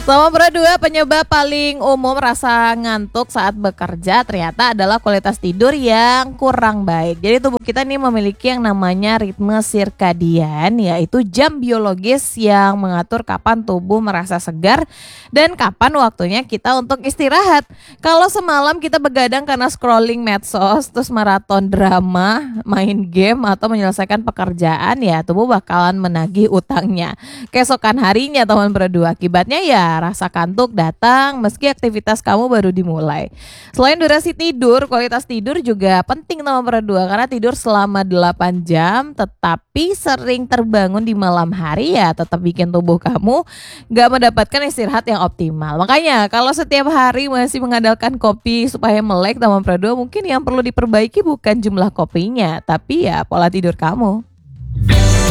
Nomor dua, penyebab paling umum rasa ngantuk saat bekerja ternyata adalah kualitas tidur yang kurang baik. Jadi tubuh kita nih memiliki yang namanya ritme sirkadian, yaitu jam biologis yang mengatur kapan tubuh merasa segar dan kapan waktunya kita untuk istirahat. Kalau semalam kita begadang karena scrolling medsos, terus maraton drama, main game atau menyelesaikan pekerjaan, ya tubuh bakalan menagih utangnya keesokan harinya teman berdua. Akibatnya ya rasa kantuk datang meski aktivitas kamu baru dimulai. Selain durasi tidur, kualitas tidur juga penting teman berdua, karena tidur selama 8 jam tetapi sering terbangun di malam hari ya tetap bikin tubuh kamu gak mendapatkan istirahat yang optimal. Makanya kalau setiap hari masih mengandalkan kopi supaya melek teman berdua, mungkin yang perlu diperbaiki bukan jumlah kopinya tapi ya pola tidur kamu.